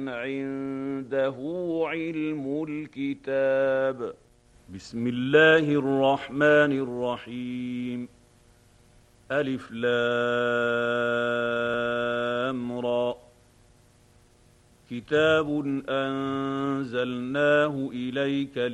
عنده علم الكتاب. بسم الله الرحمن الرحيم. ألف لام را. كتاب أنزلناه إليك